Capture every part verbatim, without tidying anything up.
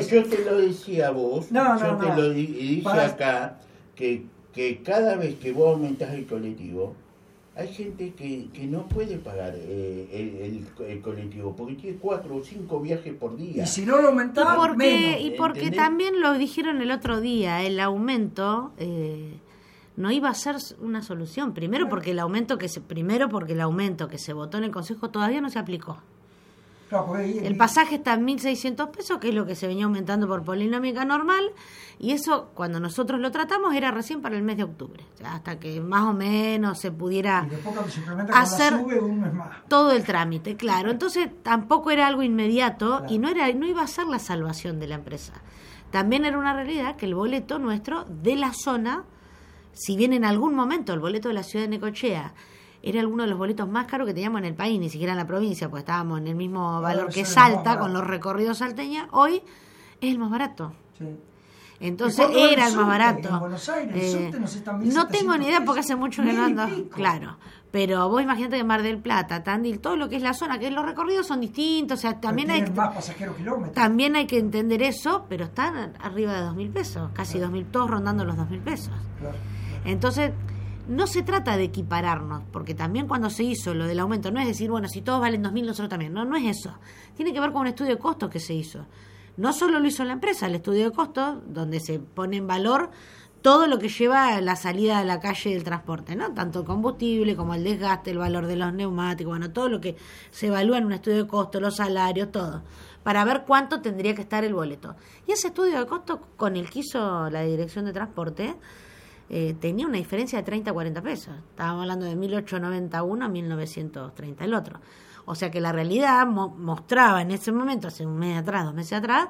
yo te lo decía a vos, no, no, yo no. te lo di- dije Para... acá, que, que cada vez que vos aumentás el colectivo, hay gente que, que no puede pagar eh, el, el, el colectivo, porque tiene cuatro o cinco viajes por día. Y si no lo aumentás, y porque, menos. y porque ¿Entendés? también lo dijeron el otro día, el aumento eh, no iba a ser una solución. Primero porque el aumento que se, primero porque el aumento que se votó en el Consejo todavía no se aplicó. Claro, ahí, El pasaje está en mil seiscientos pesos, que es lo que se venía aumentando por polinómica normal, y eso cuando nosotros lo tratamos era recién para el mes de octubre, o sea, hasta que más o menos se pudiera y después cuando se implementa con hacer la sube, un mes más. todo el trámite, claro. Entonces tampoco era algo inmediato, Claro. y no era no iba a ser la salvación de la empresa. También era una realidad que el boleto nuestro de la zona, si bien en algún momento el boleto de la ciudad de Necochea era alguno de los boletos más caros que teníamos en el país, ni siquiera en la provincia, pues estábamos en el mismo valor que Salta, con los recorridos salteños, hoy es el más barato. Sí. Entonces era el más barato. En Buenos Aires, el Eh, subte no sé, está no tengo ni idea porque hace mucho que no mil y ando. pico. Claro. Pero vos imagínate que Mar del Plata, Tandil, todo lo que es la zona, que los recorridos son distintos, o sea, también hay Tienen que, más pasajeros kilómetros. también hay que entender eso, pero están arriba de dos mil pesos, casi dos mil, todos rondando los dos mil pesos. Claro. Entonces, no se trata de equipararnos, porque también cuando se hizo lo del aumento, no es decir, bueno, si todos valen dos mil, nosotros también. No, no es eso. Tiene que ver con un estudio de costos que se hizo. No solo lo hizo la empresa, el estudio de costos, donde se pone en valor todo lo que lleva la salida a la calle del transporte, ¿no? Tanto el combustible como el desgaste, el valor de los neumáticos, bueno, todo lo que se evalúa en un estudio de costos, los salarios, todo, para ver cuánto tendría que estar el boleto. Y ese estudio de costos, con el que hizo la Dirección de Transporte, eh, tenía una diferencia de treinta a cuarenta pesos. Estábamos hablando de mil ochocientos noventa y uno a mil novecientos treinta el otro. O sea que la realidad mo- mostraba en ese momento, hace un mes atrás, dos meses atrás,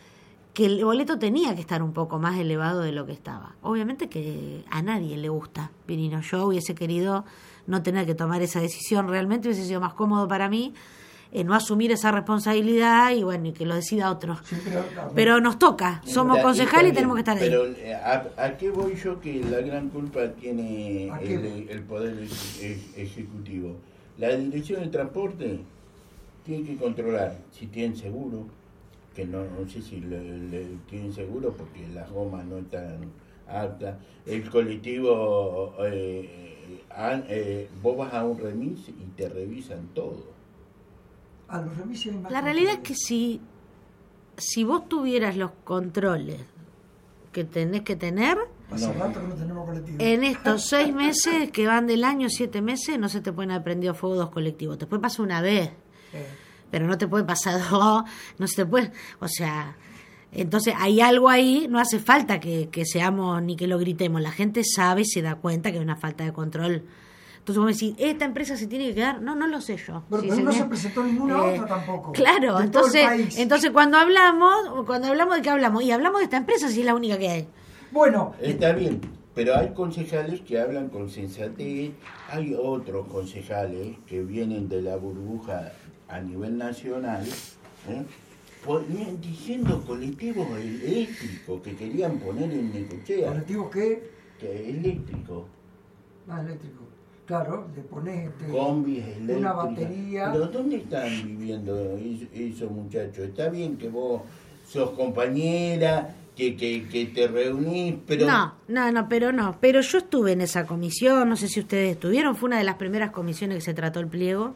que el boleto tenía que estar un poco más elevado de lo que estaba. Obviamente que a nadie le gusta, Pirino. Yo hubiese querido no tener que tomar esa decisión, realmente hubiese sido más cómodo para mí eh, no asumir esa responsabilidad y bueno, y que lo decida otro. Sí, pero, claro, Pero nos toca, somos Está- concejales y está tenemos que bien, estar ahí. Pero eh, ¿a, ¿a qué voy yo que la gran culpa tiene ¿A qué? el, el Poder eje- eje- Ejecutivo? La Dirección de Transporte tiene que controlar si tienen seguro, que no, no sé si le, le tienen seguro porque las gomas no están aptas. El colectivo, eh, han- eh, vos vas a un remis y te revisan todo. a los remises hay más La realidad es control. que si, si vos tuvieras los controles que tenés que tener, Hace No. rato que no tenemos colectivo. en estos seis meses que van del año, siete meses, no se te pueden haber prendido fuego dos colectivos. Te puede pasar una vez, Eh, pero no te puede pasar dos, no se te puede, o sea, entonces hay algo ahí, no hace falta que, que seamos ni que lo gritemos, la gente sabe y se da cuenta que hay una falta de control. Entonces vos me decís, ¿esta empresa se tiene que quedar? No, no lo sé yo. Bueno, Si pero no me- se presentó ninguna Eh, otra tampoco. Claro, De todo el entonces, país. entonces cuando hablamos, cuando hablamos de qué hablamos, y hablamos de esta empresa si es la única que hay. Bueno, Está bien, pero hay concejales que hablan con sensatez, hay otros concejales que vienen de la burbuja a nivel nacional, ¿eh? Ponían- diciendo colectivos eléctricos que querían poner en Necochea, colectivos que... que eléctrico, Ah, eléctrico. Claro, le pones este, combis eléctricas. una batería. Pero ¿dónde están viviendo es- esos muchachos? Está bien que vos sos compañera, que, que, que te reunís, pero... No, no, no, pero no. Pero yo estuve en esa comisión, no sé si ustedes estuvieron, fue una de las primeras comisiones que se trató el pliego.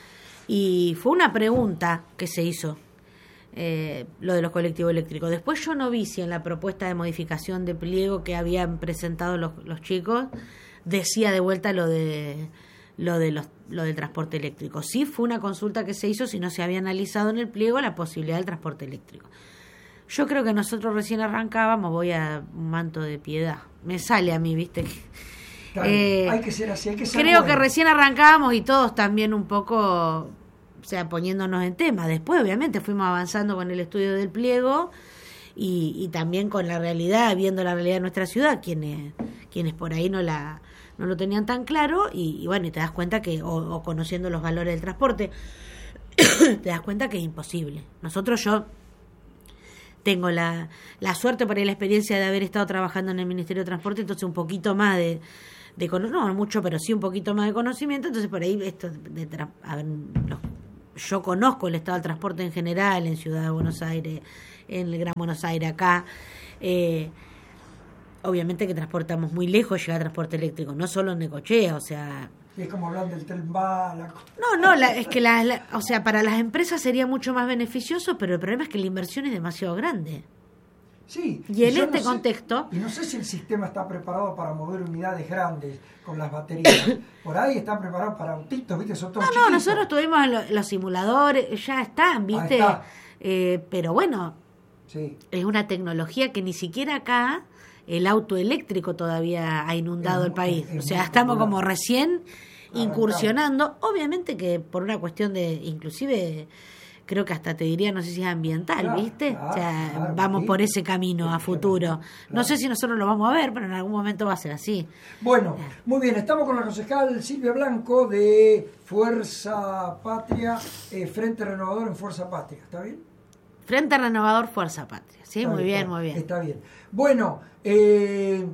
Y fue una pregunta que se hizo, eh, lo de los colectivos eléctricos. Después yo no vi si en la propuesta de modificación de pliego que habían presentado los, los chicos decía de vuelta lo de lo de los, lo del transporte eléctrico. Sí fue una consulta que se hizo si no se había analizado en el pliego la posibilidad del transporte eléctrico. Yo creo que nosotros recién arrancábamos, voy a un manto de piedad. Me sale a mí, ¿viste? Claro, Eh, hay que ser así, hay que ser Creo bueno. que recién arrancábamos y todos también un poco, o sea, poniéndonos en tema. Después, obviamente, fuimos avanzando con el estudio del pliego y, y también con la realidad, viendo la realidad de nuestra ciudad, quienes quienes por ahí no la no lo tenían tan claro y, y bueno, y te das cuenta que, o, o conociendo los valores del transporte, te das cuenta que es imposible. Nosotros, yo tengo la, la suerte por ahí la experiencia de haber estado trabajando en el Ministerio de Transporte, entonces un poquito más de, de cono- no mucho, pero sí un poquito más de conocimiento, entonces por ahí esto de tra- a ver, los- yo conozco el estado del transporte en general en Ciudad de Buenos Aires, en el Gran Buenos Aires. Acá, eh, obviamente que transportamos muy lejos, llega transporte eléctrico, no solo en Necochea, o sea... Es como hablar del tren bala. No, no, la, es que la, la, o sea, para las empresas sería mucho más beneficioso, pero el problema es que la inversión es demasiado grande. Sí. Y en yo este no sé, contexto... Y no sé si el sistema está preparado para mover unidades grandes con las baterías. Por ahí está preparado para autitos, ¿viste? Son todos No, chiquitos. no, nosotros tuvimos lo, los simuladores, ya están, ¿viste? Está. Eh, pero bueno, sí. es una tecnología que ni siquiera acá el auto eléctrico todavía ha inundado Es, el país. es, es o sea, muy estamos popular. como recién Arrancamos. incursionando. Obviamente que por una cuestión de, inclusive... creo que hasta te diría, no sé si es ambiental, Claro, ¿viste? claro, o sea, claro, vamos sí. por ese camino a futuro. Claro. No sé si nosotros lo vamos a ver, pero en algún momento va a ser así. Bueno, muy bien, estamos con la concejal Silvia Blanco de Fuerza Patria, eh, Frente Renovador en Fuerza Patria, ¿está bien? Frente Renovador Fuerza Patria, sí, Está muy bien, está, muy bien. Está bien. Bueno, eh,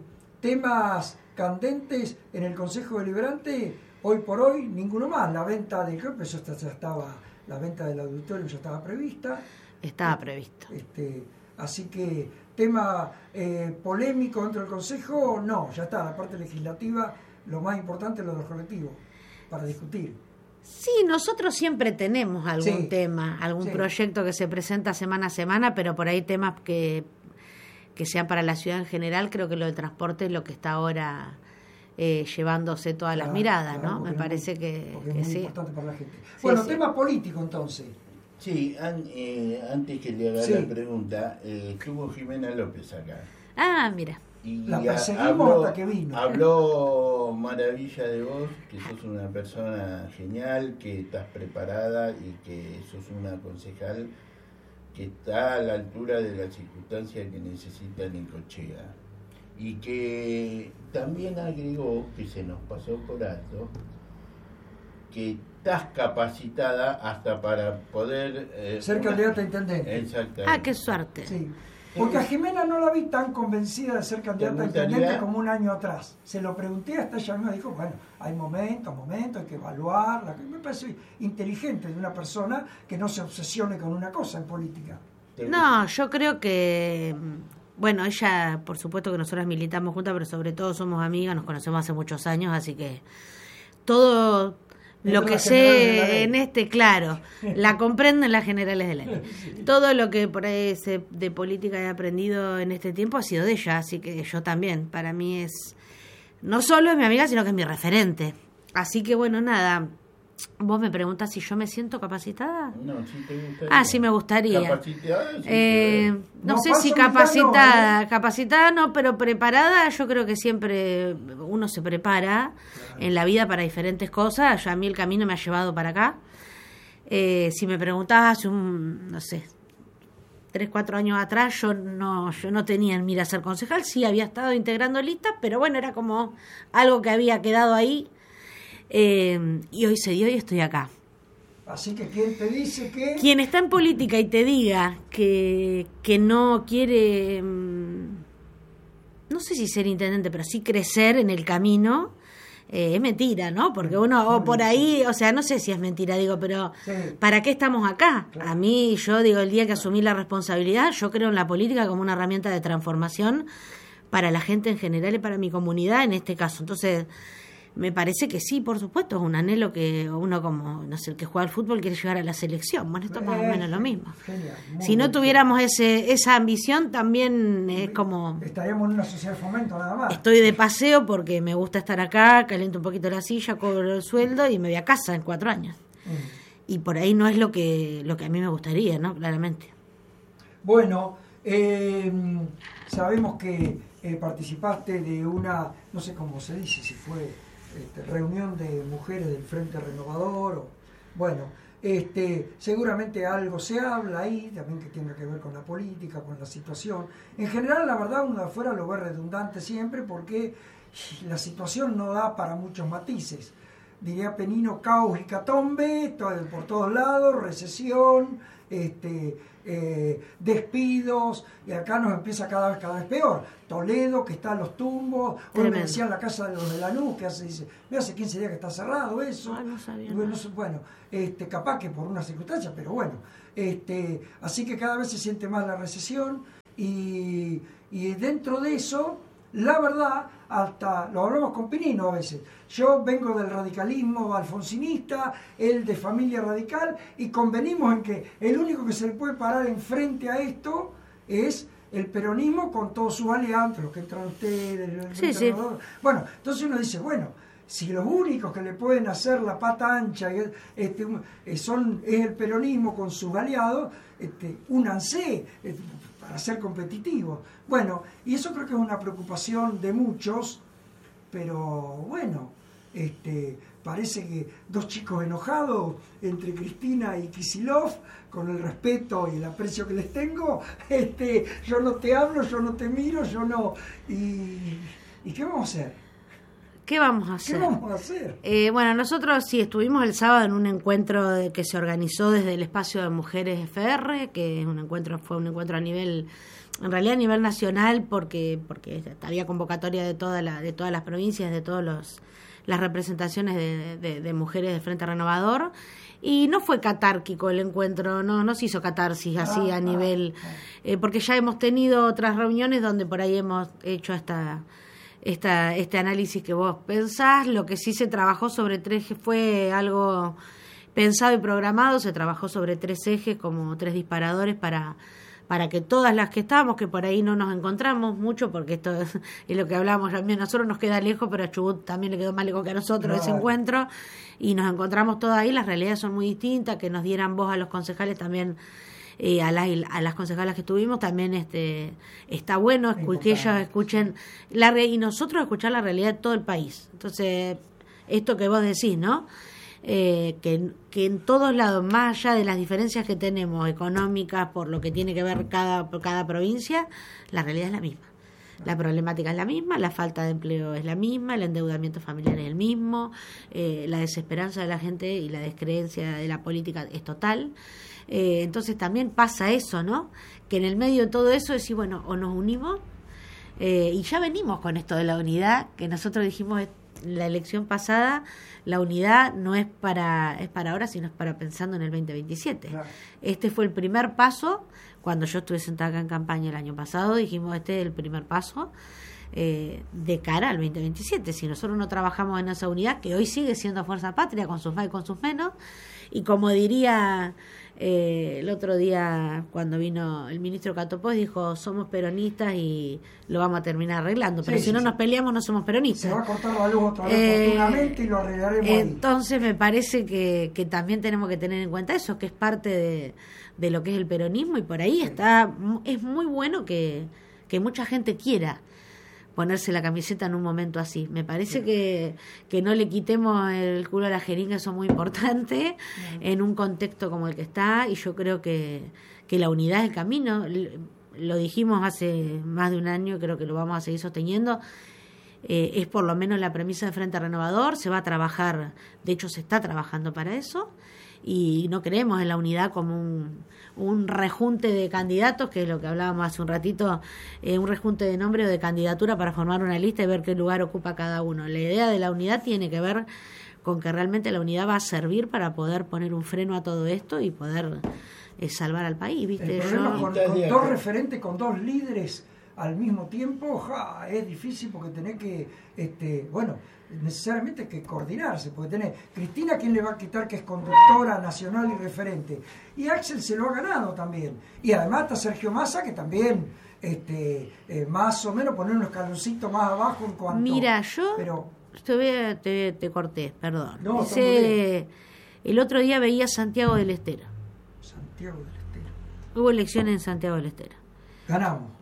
temas candentes en el Consejo Deliberante, hoy por hoy, ninguno más. La venta del club, eso ya estaba, la venta del auditorio ya estaba prevista. Estaba previsto. Este, así que, tema eh, polémico dentro del Consejo, no, ya está, la parte legislativa, lo más importante es lo de los colectivos, para discutir. Sí, nosotros siempre tenemos algún Sí, tema, algún sí. proyecto que se presenta semana a semana, pero por ahí temas que, que sean para la ciudad en general, creo que lo del transporte es lo que está ahora eh, llevándose todas las Claro, miradas, claro, ¿no? porque Me es parece muy- que, porque es que muy sí. importante para la gente. Sí, Bueno, sí. tema político entonces. Sí, an- eh, antes que le haga Sí. la pregunta, eh, estuvo Jimena López acá. Ah, mira. Y La a- perseguimos habló, hasta que vino. habló maravilla de vos, que sos una persona genial, que estás preparada y que sos una concejal que está a la altura de las circunstancias que necesita Necochea. Y que también agregó, que se nos pasó por alto, que estás capacitada hasta para poder... eh, Ser una- candidata a intendente. Exactamente. Ah, qué suerte. Sí. Porque a Jimena no la vi tan convencida de ser candidata a gustaría? intendente como un año atrás. Se lo pregunté, hasta ella misma dijo, bueno, hay momentos, momentos, hay que evaluarla. Me parece inteligente de una persona que no se obsesione con una cosa en política. ¿Te No, yo creo que, bueno, ella, por supuesto que nosotras militamos juntas, pero sobre todo somos amigas, nos conocemos hace muchos años, así que todo lo Dentro de que las generales de la sé ley. en este, claro, la comprenden las generales de la ley. Todo lo que por ahí se- de política he aprendido en este tiempo ha sido de ella, así que yo también, para mí es, no solo es mi amiga, sino que es mi referente. Así que bueno, nada, vos me preguntas si yo me siento capacitada. No, sí te gustaría. Ah, sí me gustaría. Capacitada, sí, Eh, pero- no, No, sé paso si mitad capacitada, no, ¿eh? capacitada no, pero preparada, yo creo que siempre uno se prepara en la vida para diferentes cosas. Ya a mí el camino me ha llevado para acá. Eh, si me preguntabas hace un, no sé, tres, cuatro años atrás, yo no, yo no tenía en mira ser concejal, sí había estado integrando listas, pero bueno, era como algo que había quedado ahí. Eh, y hoy se dio y estoy acá. Así que quien te dice que... Quien está en política y te diga que, que no quiere, mm, no sé si ser intendente, pero sí crecer en el camino, eh, es mentira, ¿no? Porque uno, o por ahí, o sea, no sé si es mentira, digo, pero Sí. ¿para qué estamos acá? A mí, yo digo, el día que asumí la responsabilidad, yo creo en la política como una herramienta de transformación para la gente en general y para mi comunidad en este caso. Entonces, me parece que sí, por supuesto, es un anhelo que uno como, no sé, el que juega al fútbol quiere llegar a la selección. Bueno, esto es más o menos lo mismo. Genial, muy Si no bien. tuviéramos ese esa ambición, también es como... Estaríamos en una sociedad de fomento nada más. Estoy de paseo porque me gusta estar acá, caliento un poquito la silla, cobro el sueldo y me voy a casa en cuatro años. Mm. Y por ahí no es lo que lo que a mí me gustaría, ¿no? Claramente. Bueno, eh, sabemos que eh, participaste de una, no sé cómo se dice, si fue este, reunión de mujeres del Frente Renovador, o, bueno, este, seguramente algo se habla ahí, también que tenga que ver con la política, con la situación. En general, la verdad, uno de afuera lo ve redundante siempre porque la situación no da para muchos matices. Diría Penino, caos y catombe, todo- por todos lados, recesión, este, eh, despidos, y acá nos empieza cada vez, cada vez peor. Toledo, que está a los tumbos, hoy Tremendo. me decían la casa de los de Lanús, que hace, dice, me hace quince días que está cerrado eso. Ah, no sabía bueno, nada. bueno este, capaz que por una circunstancia, pero bueno. Este, así que cada vez se siente más la recesión, y, y dentro de eso, la verdad, hasta lo hablamos con Pinino a veces. Yo vengo del radicalismo alfonsinista, él de familia radical, y convenimos en que el único que se le puede parar enfrente a esto es el peronismo con todos sus aliados, los que entran ustedes. El Sí, sí. Bueno, entonces uno dice, bueno, si los únicos que le pueden hacer la pata ancha este, son, es el peronismo con sus aliados, este, únanse este, para ser competitivos. Bueno, y eso creo que es una preocupación de muchos, pero bueno, este, parece que dos chicos enojados entre Cristina y Kicillof, con el respeto y el aprecio que les tengo, este, yo no te hablo, yo no te miro, yo no... ¿Y, ¿y qué vamos a hacer? ¿Qué vamos a hacer? ¿Qué vamos a hacer? Eh, bueno, nosotros sí estuvimos el sábado en un encuentro de, que se organizó desde el espacio de Mujeres F R, que es un encuentro, fue un encuentro a nivel, en realidad a nivel nacional, porque porque había convocatoria de toda la, de todas las provincias, de todos los las representaciones de, de, de mujeres del Frente Renovador, y no fue catárquico el encuentro, no, no se hizo catarsis así Ah, a nivel, ah, ah. Eh, porque ya hemos tenido otras reuniones donde por ahí hemos hecho esta Esta, este análisis que vos pensás. Lo que sí se trabajó sobre tres fue algo pensado y programado, se trabajó sobre tres ejes, como tres disparadores para, para que todas las que estábamos, que por ahí no nos encontramos mucho, porque esto es, es lo que hablábamos también, a nosotros nos queda lejos, pero a Chubut también le quedó más lejos que a nosotros Claro. ese encuentro, y nos encontramos todas ahí, las realidades son muy distintas, que nos dieran voz a los concejales también. Eh, a, las, a las concejalas que estuvimos también este está bueno escu- que ellos escuchen la re- y nosotros escuchar la realidad de todo el país. Entonces, esto que vos decís, ¿no? Eh, que, que en todos lados, más allá de las diferencias que tenemos económicas por lo que tiene que ver cada, cada provincia, la realidad es la misma. La problemática es la misma, la falta de empleo es la misma, el endeudamiento familiar es el mismo, eh, la desesperanza de la gente y la descreencia de la política es total. Eh, entonces también pasa eso, ¿no? Que en el medio de todo eso decir, bueno, o nos unimos, eh, y ya venimos con esto de la unidad, que nosotros dijimos en la elección pasada, la unidad no es para es para ahora, sino es para pensando en el veinte veintisiete. Claro. Este fue el primer paso. Cuando yo estuve sentada acá en campaña el año pasado, dijimos, este es el primer paso eh, de cara al veinte veintisiete. Si nosotros no trabajamos en esa unidad, que hoy sigue siendo Fuerza Patria, con sus más y con sus menos, y como diría eh, el otro día cuando vino el ministro Catopós, dijo, somos peronistas y lo vamos a terminar arreglando, pero Sí, si sí, no sí. nos peleamos no somos peronistas. Se va a cortar la luz otra vez Eh, oportunamente y lo arreglaremos ahí. Entonces me parece que, que también tenemos que tener en cuenta eso, que es parte de, de lo que es el peronismo, y por ahí está, es muy bueno que, que mucha gente quiera ponerse la camiseta en un momento así. Me parece Sí. que, que no le quitemos el culo a la jeringa, eso es muy importante en un contexto como el que está, y yo creo que, que la unidad es el camino. L- Lo dijimos hace más de un año, creo que lo vamos a seguir sosteniendo. Eh, es por lo menos la premisa de Frente Renovador, se va a trabajar, de hecho se está trabajando para eso, y no creemos en la unidad como un, un rejunte de candidatos, que es lo que hablábamos hace un ratito, eh, un rejunte de nombre o de candidatura para formar una lista y ver qué lugar ocupa cada uno. La idea de la unidad tiene que ver con que realmente la unidad va a servir para poder poner un freno a todo esto y poder eh, salvar al país, ¿viste? El problema Yo- con, Está con de dos acuerdo. referentes, con dos líderes al mismo tiempo, ja, es difícil porque tenés que, este, bueno, necesariamente que coordinarse, porque tenés Cristina, ¿quién le va a quitar que es conductora nacional y referente? Y Axel se lo ha ganado también. Y además está Sergio Massa, que también, este, eh, más o menos poner un escaloncito más abajo en cuanto... Mira, yo Pero, te, voy a- te, te corté, perdón. No, está muy Dice, el otro día veía Santiago del Estero. Santiago del Estero. Hubo elecciones en Santiago del Estero. Ganamos.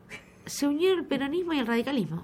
Se unió el peronismo y el radicalismo.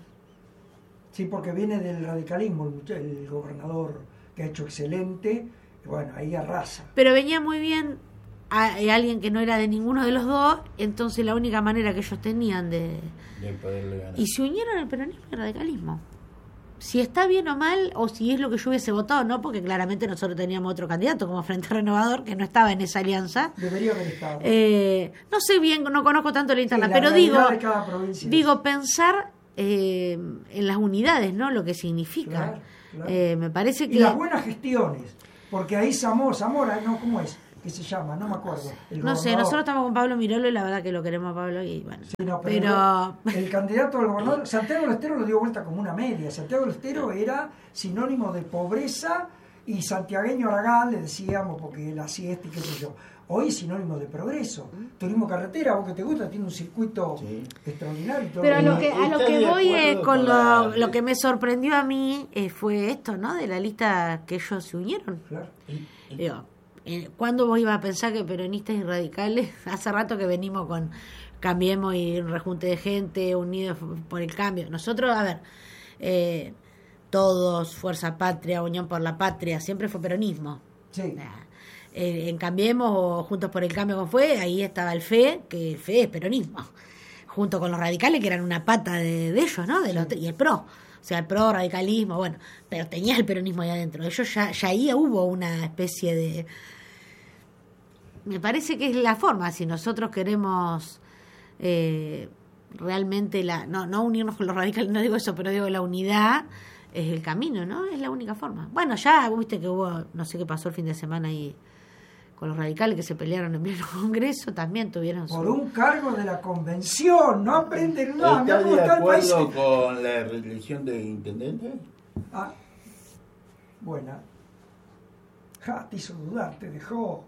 Sí, porque viene del radicalismo, el, mucha- el gobernador que ha hecho excelente, y bueno, ahí arrasa. Pero venía muy bien a, a alguien que no era de ninguno de los dos, entonces la única manera que ellos tenían de... de poderle ganar. Y se unieron el peronismo y el radicalismo. si está bien o mal, o si es lo que yo hubiese votado, no, porque claramente nosotros teníamos otro candidato como Frente Renovador que no estaba en esa alianza. Debería haber estado. Eh, no sé bien, no conozco tanto la interna, Sí, la pero digo, realidad de cada provincia digo es. pensar eh, en las unidades, ¿no? Lo que significa. Claro, claro. Eh, me parece que Y las buenas gestiones, porque ahí Zamora, Zamora, no, ¿cómo es? ¿Qué se llama? No me acuerdo. El no sé, gobernador. nosotros estamos con Pablo Mirolo y la verdad que lo queremos a Pablo y bueno. Sí, no, pero, pero el candidato al gobernador, Santiago del Estero lo dio vuelta como una media. Santiago del Estero era sinónimo de pobreza y santiagueño Aragán, le decíamos, porque la siesta y qué sé yo. Hoy es sinónimo de progreso. Turismo carretera, vos que te gusta, tiene un circuito Sí. extraordinario. y todo. pero a lo que, ¿Está a lo de que voy acuerdo es con con lo, la- lo que me sorprendió a mí eh, fue esto, ¿no? De la lista que ellos se unieron. Claro. Digo, eh, ¿cuándo vos ibas a pensar que peronistas y radicales, hace rato que venimos con Cambiemos y un rejunte de gente, unidos por el cambio? Nosotros, a ver, eh, todos, Fuerza Patria, Unión por la Patria, siempre fue peronismo. Sí. Eh, en Cambiemos o Juntos por el Cambio, como fue, ahí estaba el F E, que el F E es peronismo, junto con los radicales, que eran una pata de, de ellos, ¿no? De los, y el PRO. O sea, el PRO, radicalismo, bueno, pero tenía el peronismo ahí adentro. Ellos ya, ya ahí hubo una especie de... Me parece que es la forma, si nosotros queremos eh, realmente, la no, no unirnos con los radicales, no digo eso, pero digo la unidad es el camino, ¿no? Es la única forma. Bueno, ya viste que hubo, no sé qué pasó el fin de semana ahí con los radicales que se pelearon en pleno Congreso, también tuvieron Por su... un cargo de la convención, no aprenden nada. Mirá ¿Está cómo de está el país. acuerdo con la reelección de intendente? Ah, buena. Ja, te hizo dudar, te dejó.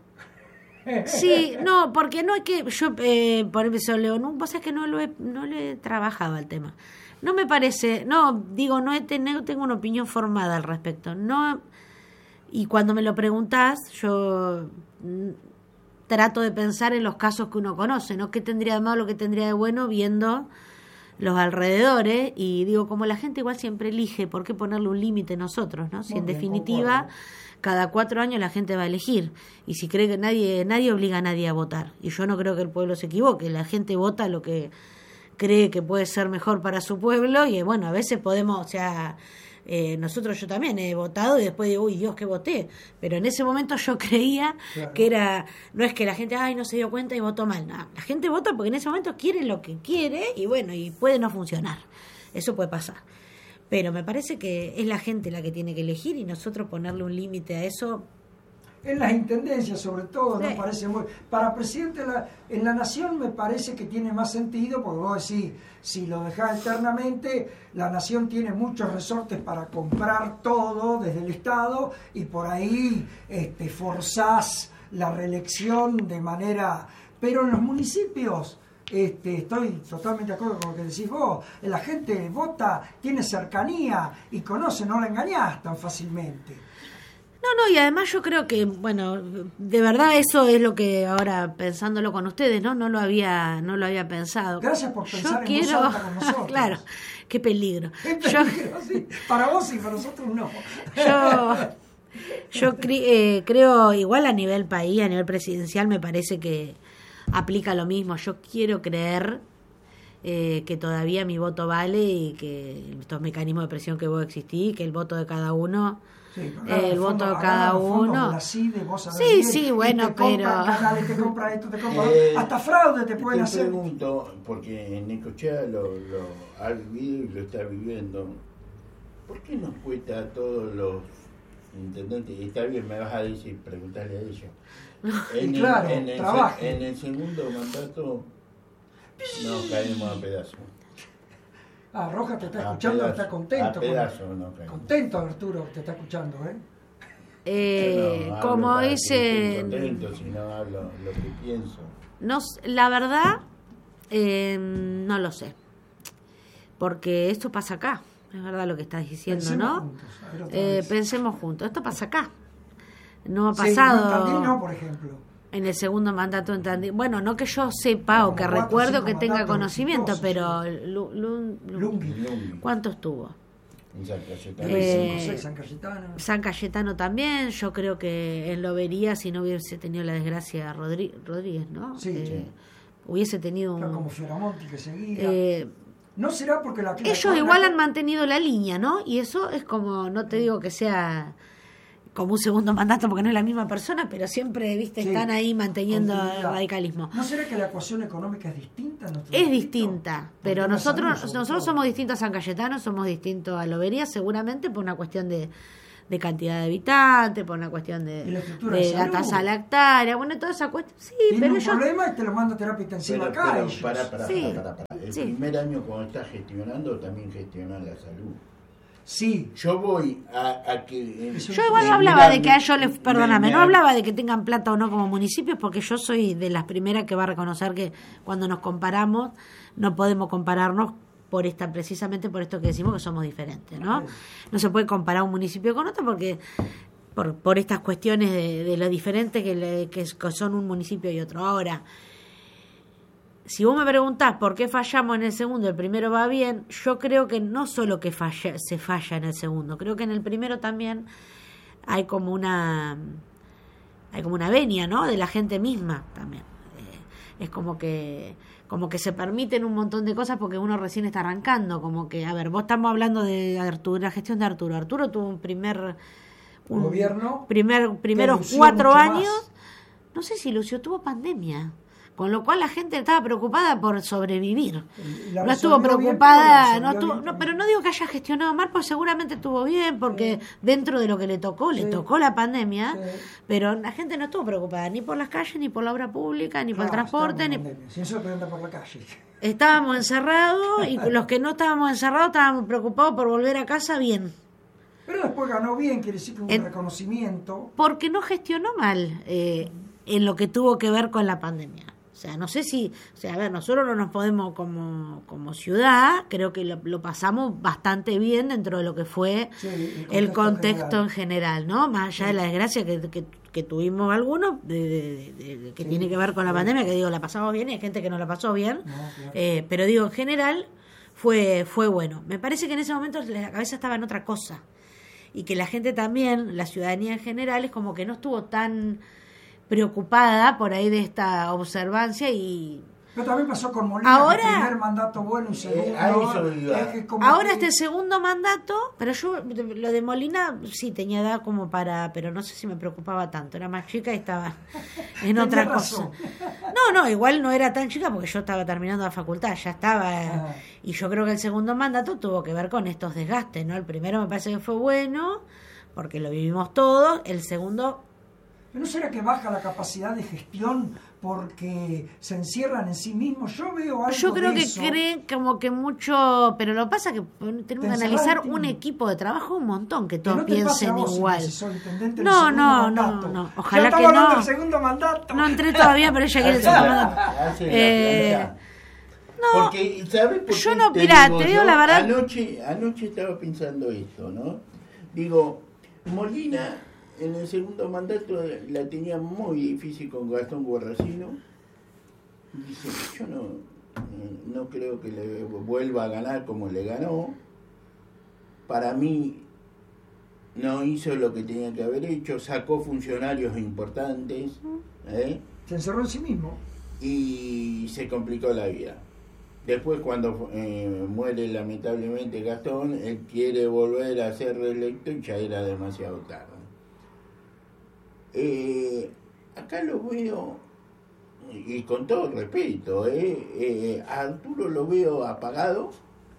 Sí, no, porque no es que yo, eh, por ejemplo, León, vos sabés que no lo he, no le he trabajado al tema. No me parece, no, digo, no he tenido, tengo una opinión formada al respecto. No, y cuando me lo preguntás, yo mm, trato de pensar en los casos que uno conoce, ¿no? ¿Qué tendría de malo, qué tendría de bueno viendo los alrededores? Y digo, como la gente igual siempre elige, ¿por qué ponerle un límite nosotros, no? Si Muy en bien, definitiva... concuerdo. Cada cuatro años la gente va a elegir, y si cree que nadie nadie obliga a nadie a votar, y yo no creo que el pueblo se equivoque, la gente vota lo que cree que puede ser mejor para su pueblo, y bueno, a veces podemos, o sea, eh, nosotros yo también he votado y después digo, uy Dios, que voté, pero en ese momento yo creía Claro. que era, no es que la gente, ay, no se dio cuenta y votó mal, no, la gente vota porque en ese momento quiere lo que quiere, y bueno, y puede no funcionar, eso puede pasar. Pero me parece que es la gente la que tiene que elegir y nosotros ponerle un límite a eso. En las intendencias, sobre todo, me Sí. parece muy... Para presidente de la, en la nación me parece que tiene más sentido, porque vos decís, si lo dejás eternamente, la nación tiene muchos resortes para comprar todo desde el Estado y por ahí este, forzás la reelección de manera... Pero en los municipios... Este, estoy totalmente de acuerdo con lo que decís vos. La gente vota, tiene cercanía y conoce, no la engañás tan fácilmente. No, no, y además yo creo que, bueno, de verdad eso es lo que ahora pensándolo con ustedes, ¿no? No lo había, no lo había pensado. Gracias por pensar yo en quiero... voz alta con nosotros. Claro, qué peligro. Qué Yo, peligro, sí. Para vos y para nosotros no. yo, yo cre- eh, creo, igual a nivel país, a nivel presidencial, me parece que aplica lo mismo. Yo quiero creer eh, que todavía mi voto vale y que estos mecanismos de presión que vos existís, que el voto de cada uno, Sí, pero eh, claro, el los voto fondos- de cada agarran los fondos uno. de la C I D E, vos sabés Sí, bien, sí, y bueno, te compran pero- canales, te compra esto, te compra Eh, hasta fraude te pueden te hacer. pregunto, porque en Necochea lo, lo ha vivido y lo está viviendo, ¿por qué nos cuesta a todos los intendentes? Y está bien, me vas a decir, preguntarle a ellos. En, Y claro, el, en, el, trabajen. en el segundo mandato nos caemos a pedazos. Ah, Roja te está A escuchando, pedazos, está contento. a con- pedazos nos caemos. contento Arturo, te está escuchando, ¿eh? Eh, Yo no hablo como para que dice, esté contento, sino hablo lo que pienso. no, s- la verdad, eh, no lo sé, porque esto pasa acá, es verdad lo que estás diciendo, Pensemos ¿no? juntos, a ver otra Eh, vez. pensemos juntos, esto pasa acá, no ha Sí, pasado no, en Tandil no, por ejemplo. en el segundo mandato en Tandil. Bueno, no que yo sepa Como o que cuatro o recuerdo cinco que tenga mandatos conocimiento, exitosos, pero Lu- Lu- Lu- Lungi. Lungi, ¿cuántos tuvo? en San Cayetano. Eh, cinco, seis, San Cayetano. San Cayetano también, yo creo que él lo vería si no hubiese tenido la desgracia Rodri- Rodríguez, ¿no? Sí, Eh, sí. Hubiese tenido Claro, un... como Fioramonti que seguía. Eh, No será porque la... la Ellos igual han mantenido la línea, ¿no? Y eso es como, no te digo que sea como un segundo mandato porque no es la misma persona, pero siempre, viste, sí, están ahí manteniendo el radicalismo. ¿No será que la ecuación económica es distinta? Es distinta, pero nosotros salud, nosotros somos distintos a San Cayetano, somos distintos a Lobería, seguramente por una cuestión de, de cantidad de habitantes, por una cuestión de, de, de la tasa lactaria, bueno, toda esa cuestión. Sí, tiene pero un yo... problema y te lo manda a terapia intensiva pero, acá. Pero, para, para, sí, para, para, para. El sí. primer año cuando estás gestionando también gestionas la salud. Sí. Yo voy a, a que... Yo igual no hablaba de que a ellos les... Perdóname, me, me, no hablaba de que tengan plata o no como municipios, porque yo soy de las primeras que va a reconocer que cuando nos comparamos, no podemos compararnos por esta precisamente por esto que decimos que somos diferentes, ¿no? No se puede comparar un municipio con otro porque... Por, por estas cuestiones de, de lo diferente que, le, que son un municipio y otro. Ahora... Si vos me preguntás por qué fallamos en el segundo, el primero va bien, yo creo que no solo que falla, se falla en el segundo, creo que en el primero también hay como una hay como una venia, ¿no? De la gente misma también. Eh, es como que como que se permiten un montón de cosas porque uno recién está arrancando, como que, a ver, vos estamos hablando de Arturo, la gestión de Arturo. Arturo tuvo un primer un gobierno primer primeros cuatro años, más. No sé si lució, tuvo pandemia. Con lo cual la gente estaba preocupada por sobrevivir. No estuvo preocupada, bien, no estuvo, no, pero no digo que haya gestionado mal, pues seguramente estuvo bien, porque sí. Dentro de lo que le tocó, sí. le tocó la pandemia, sí. Pero la gente no estuvo preocupada ni por las calles, ni por la obra pública, ni claro, por el transporte. Ni... Si eso pregunta por la calle. Estábamos encerrados y los que no estábamos encerrados estábamos preocupados por volver a casa bien. Pero después ganó bien, quiere decir que hubo un reconocimiento. Porque no gestionó mal eh, en lo que tuvo que ver con la pandemia. O sea, no sé si, o sea, a ver, nosotros no nos podemos como, como ciudad, creo que lo, lo pasamos bastante bien dentro de lo que fue sí, el contexto, el contexto general. en general, ¿no? Más allá sí. de la desgracia que, que, que tuvimos algunos, de, de, de, de, que sí, tiene que ver con la sí. pandemia, que digo, la pasamos bien y hay gente que no la pasó bien, no, claro. eh, pero digo, en general fue, fue bueno. Me parece que en ese momento la cabeza estaba en otra cosa y que la gente también, la ciudadanía en general, es como que no estuvo tan... preocupada por ahí de esta observancia y pero también pasó con Molina, ahora, el primer mandato bueno y segundo eh, es como ahora que... este segundo mandato, pero yo lo de Molina sí tenía edad como para, pero no sé si me preocupaba tanto, era más chica y estaba en otra cosa. No, no, igual no era tan chica porque yo estaba terminando la facultad, ya estaba ah. Y yo creo que el segundo mandato tuvo que ver con estos desgastes, ¿no? El primero me parece que fue bueno porque lo vivimos todos, el segundo ¿no será que baja la capacidad de gestión porque se encierran en sí mismos? Yo veo algo Yo creo de que eso. creen como que mucho... Pero lo que pasa es que tenemos que analizar un equipo de trabajo un montón, que todos que no piensen vos, igual. Si no, no, no, no. Ojalá que no. Del segundo mandato. No entré todavía, pero ella quiere el segundo mandato. Eh, no, porque, ¿sabes por yo qué no, te mirá, digo, te digo yo la verdad... Anoche, anoche estaba pensando esto, ¿no? Digo, Molina... En el segundo mandato la tenía muy difícil con Gastón Guarracino. Dice, yo no, no creo que le vuelva a ganar como le ganó. Para mí no hizo lo que tenía que haber hecho, sacó funcionarios importantes. ¿eh? Se encerró en sí mismo. Y se complicó la vida. Después cuando eh, muere lamentablemente Gastón, él quiere volver a ser reelecto y ya era demasiado tarde. Eh, acá lo veo, y con todo respeto, eh, eh, a Arturo lo veo apagado,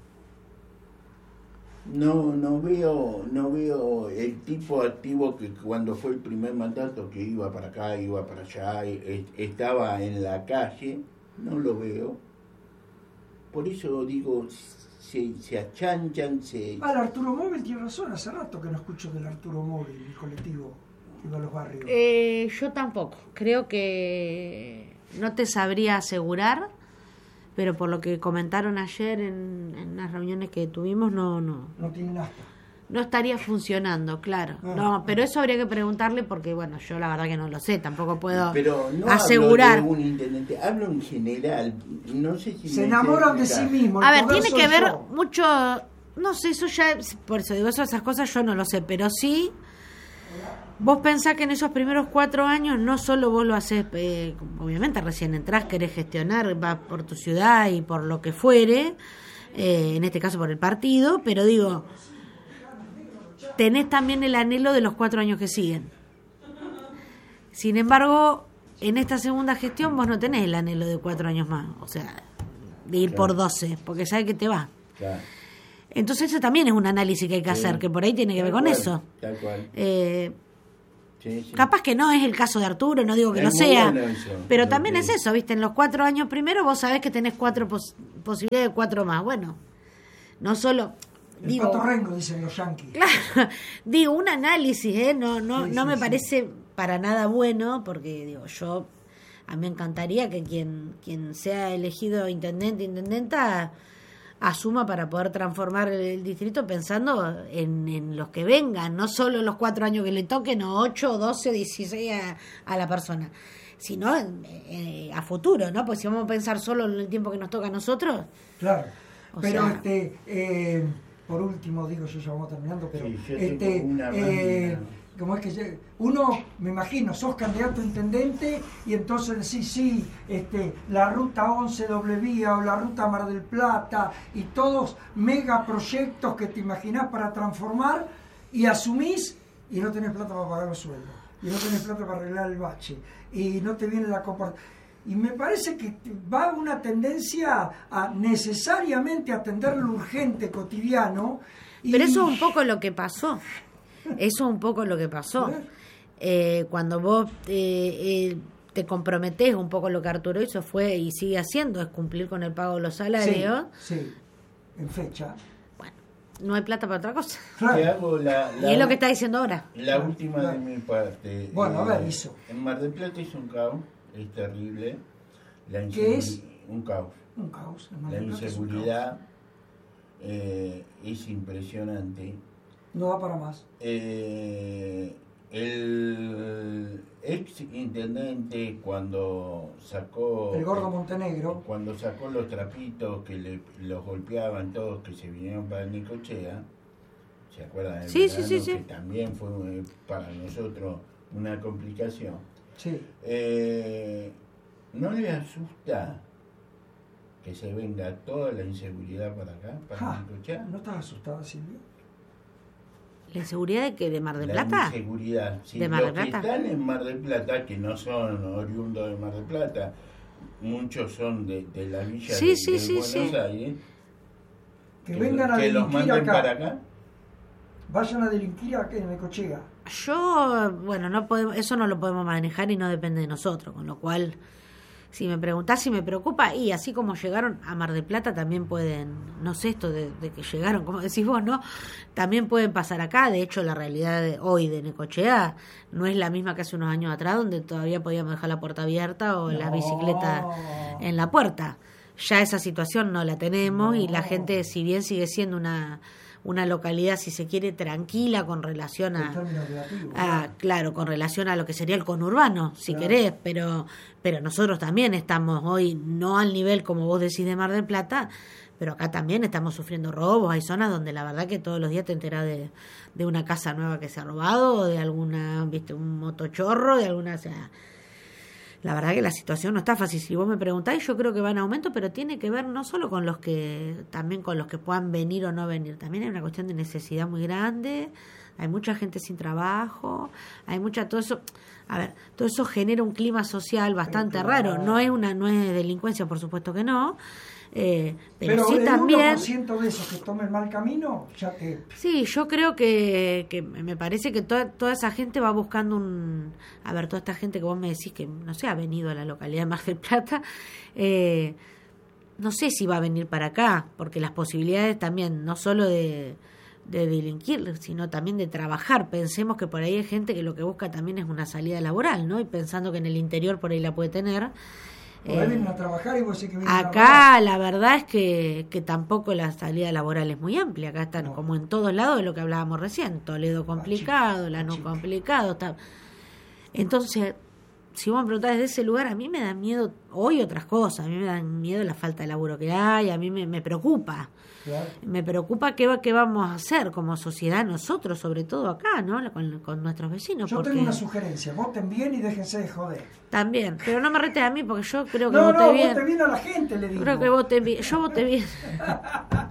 no no veo no veo el tipo activo que cuando fue el primer mandato que iba para acá, iba para allá, eh, estaba en la calle, no lo veo, por eso digo, se, se achanchan, se... Ah, el Arturo Móvil tiene razón, hace rato que no escucho del Arturo Móvil, el colectivo. A los barrios. Eh, yo tampoco. Creo que no te sabría asegurar, pero por lo que comentaron ayer en, en las reuniones que tuvimos, no, no. No tienen hasta. No estaría funcionando, claro. Ah, no, ah. pero eso habría que preguntarle porque, bueno, yo la verdad que no lo sé, tampoco puedo pero no asegurar. Hablo de un intendente, hablo en general. No sé si se enamoran de sí mismos. A ver, tiene que ver yo. mucho, no sé, eso ya, por eso digo, eso, esas cosas yo no lo sé, pero sí. Vos pensás que en esos primeros cuatro años no solo vos lo haces, eh, obviamente recién entrás, querés gestionar, vas por tu ciudad y por lo que fuere, eh, en este caso por el partido, pero digo, tenés también el anhelo de los cuatro años que siguen. Sin embargo, en esta segunda gestión vos no tenés el anhelo de cuatro años más, o sea, de ir claro. por doce, porque sabes que te va. Claro. Entonces eso también es un análisis que hay que sí. hacer, que por ahí tiene que ver con cual, eso. Tal cual. Eh, sí, sí. Capaz que no es el caso de Arturo, no digo que es lo sea, bueno eso, pero lo también que... es eso, ¿viste? En los cuatro años primero vos sabés que tenés cuatro pos- posibilidades de cuatro más. Bueno, no solo... El digo, Pato Rengo, dicen los yanquis. Claro, digo, un análisis, ¿eh? No, no, sí, no sí, me sí. parece para nada bueno, porque digo, yo... A mí me encantaría que quien, quien sea elegido intendente, intendenta, asuma para poder transformar el, el distrito pensando en, en los que vengan, no solo los cuatro años que le toquen, o ocho, doce, dieciséis a, a la persona, sino eh, a futuro, ¿no? Pues si vamos a pensar solo en el tiempo que nos toca a nosotros. Claro, pero sea, este, eh, por último, digo, yo ya vamos terminando, pero sí, yo este, tengo una eh, como es que uno, me imagino, sos candidato a intendente y entonces decís, sí, este, la ruta once doble vía o la ruta Mar del Plata y todos megaproyectos que te imaginás para transformar y asumís y no tenés plata para pagar los sueldos y no tenés plata para arreglar el bache y no te viene la copa. Y me parece que va una tendencia a necesariamente atender lo urgente cotidiano. Y... Pero eso es un poco lo que pasó. Eso es un poco lo que pasó. Eh, cuando vos eh, eh, te comprometés, un poco lo que Arturo hizo fue y sigue haciendo, es cumplir con el pago de los salarios. Sí, sí, en fecha. Bueno, no hay plata para otra cosa. Te hago la, la, y es lo que está diciendo ahora. La última claro. de mi parte. Bueno, eh, a ver, hizo. En Mar del Plata es un caos, es terrible. La ¿Qué es? Un caos. Un caos. La inseguridad es, eh, es impresionante. No va para más. Eh, el ex intendente cuando sacó el Gordo Montenegro, cuando sacó los trapitos que le, los golpeaban todos que se vinieron para Necochea, ¿se acuerdan? Del sí, verano, sí, sí, sí. Que también fue eh, para nosotros una complicación. Sí. Eh, ¿No le asusta que se venga toda la inseguridad para acá, para ja, Necochea? ¿No estás asustada, Silvio? ¿La inseguridad de qué? ¿De Mar del la Plata? Inseguridad. Sí, ¿De Mar del los Plata? que están en Mar del Plata, que no son oriundos de Mar del Plata, muchos son de, de la villa sí, de, sí, de sí, Buenos sí. Aires. Que, que vengan a que los delinquir manden acá. para acá. Vayan a delinquir acá en Necochea. Yo, bueno, no podemos, eso no lo podemos manejar y no depende de nosotros, con lo cual, si me preguntás si me preocupa, y así como llegaron a Mar del Plata, también pueden, no sé esto de, de que llegaron, como decís vos, ¿no? También pueden pasar acá. De hecho, la realidad de hoy de Necochea no es la misma que hace unos años atrás, donde todavía podíamos dejar la puerta abierta o no. las bicicletas en la puerta. Ya esa situación no la tenemos no. y la gente, si bien sigue siendo una... una localidad, si se quiere, tranquila con relación a, a claro, con relación a lo que sería el conurbano, si claro. querés, pero pero nosotros también estamos hoy, no al nivel como vos decís de Mar del Plata, pero acá también estamos sufriendo robos. Hay zonas donde la verdad que todos los días te enterás de, de una casa nueva que se ha robado, o de alguna, viste, un motochorro, de alguna, o sea, la verdad que la situación no está fácil. Si vos me preguntáis, yo creo que va en aumento, pero tiene que ver no solo con los que, también con los que puedan venir o no venir. También hay una cuestión de necesidad muy grande, hay mucha gente sin trabajo, hay mucha, todo eso, a ver, todo eso genera un clima social bastante raro. No es una, no es delincuencia, por supuesto que no. Eh, pero, pero sí el también uno por ciento de esos que tomen mal camino ya te... Sí, yo creo que, que me parece que toda, toda esa gente va buscando un... A ver, toda esta gente que vos me decís que, no sé, ha venido a la localidad de Mar del Plata, eh, no sé si va a venir para acá, porque las posibilidades también, no solo de, de delinquir, sino también de trabajar. Pensemos que por ahí hay gente que lo que busca también es una salida laboral, ¿no? Y pensando que en el interior por ahí la puede tener. Por ahí vienen a trabajar y vos decís que vienen acá a trabajar. La verdad es que, que tampoco la salida laboral es muy amplia. Acá están no. como en todos lados de lo que hablábamos recién. Toledo complicado, Lanús complicado. Está. Entonces, si vos me preguntás desde ese lugar, a mí me da miedo hoy otras cosas. A mí me dan miedo la falta de laburo que hay. A mí me, me preocupa. Claro. Me preocupa qué, qué vamos a hacer como sociedad nosotros, sobre todo acá, ¿no? Con, con nuestros vecinos. Yo porque... tengo una sugerencia. Voten bien y déjense de joder. También, pero no me retes a mí porque yo creo que no, voté no, bien. No, voten bien a la gente, le digo. Creo que voté bien. Yo voté bien.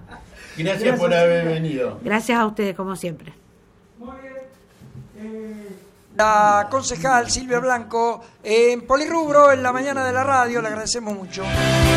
Gracias, Gracias, por haber Silvia. venido. Gracias a ustedes, como siempre. Muy bien. Eh, la concejal Silvia Blanco en Polirrubro en la mañana de la radio, le agradecemos mucho.